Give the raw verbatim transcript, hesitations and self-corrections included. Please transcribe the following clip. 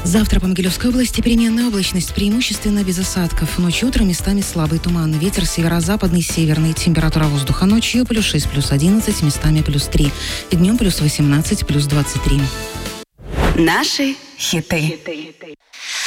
Завтра по Могилевской области переменная облачность, преимущественно без осадков. Ночью и утром местами слабый туман. Ветер северо-западный, северный. Температура воздуха ночью плюс шесть, плюс одиннадцать, местами плюс три. И днем плюс восемнадцать, плюс двадцать три. Наши хиты.